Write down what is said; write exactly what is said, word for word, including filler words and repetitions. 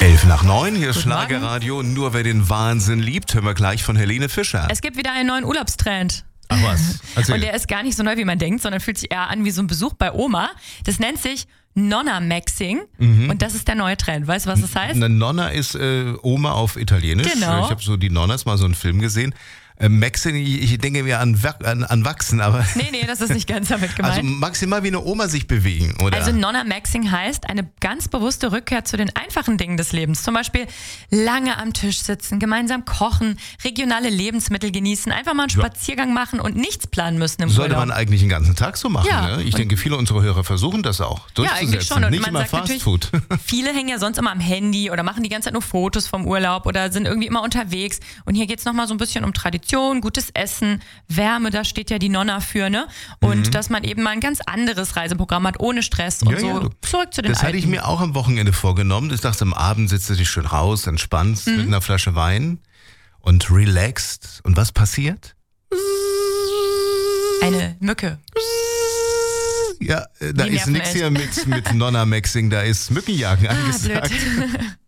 Elf nach neun, hier ist Guten Schlagerradio. Nur wer den Wahnsinn liebt, hören wir gleich von Helene Fischer. Es gibt wieder einen neuen Urlaubstrend. Ach was? Erzähl. Und der ist gar nicht so neu, wie man denkt, sondern fühlt sich eher an wie so ein Besuch bei Oma. Das nennt sich Nonna-Maxing mhm. und das ist der neue Trend. Weißt du, was das heißt? Eine Nonna ist äh, Oma auf Italienisch. Genau. Ich habe so die Nonnas mal so einen Film gesehen. Äh, Maxing, ich, ich denke mir an, an, an Wachsen, aber... Nee, nee, das ist nicht ganz damit gemeint. Also maximal wie eine Oma sich bewegen, oder? Also Nonna-Maxing heißt eine ganz bewusste Rückkehr zu den einfachen Dingen des Lebens. Zum Beispiel lange am Tisch sitzen, gemeinsam kochen, regionale Lebensmittel genießen, einfach mal einen Spaziergang machen und nichts planen müssen im Sollte Urlaub. man eigentlich den ganzen Tag so machen, Ja. ne? Ich denke, viele unserer Hörer versuchen das auch durchzusetzen. Ja, eigentlich schon. Und nicht man immer sagt Fast Food. Viele hängen ja sonst immer am Handy oder machen die ganze Zeit nur Fotos vom Urlaub oder sind irgendwie immer unterwegs. Und hier geht's nochmal so ein bisschen um Tradition, gutes Essen, Wärme, da steht ja die Nonna für, ne? Und mhm. dass man eben mal ein ganz anderes Reiseprogramm hat, ohne Stress und ja, so. Ja, zurück zu den Das Alten. hatte ich mir auch am Wochenende vorgenommen. Ich dachte, am Abend sitzt du dich schön raus, entspannst mhm. mit einer Flasche Wein und relaxed. Und was passiert? Eine Mücke. Ja, da Die ist nerven nichts echt. hier mit, mit Nonna-Maxing, da ist Mückenjagen Ah, angesagt. blöd.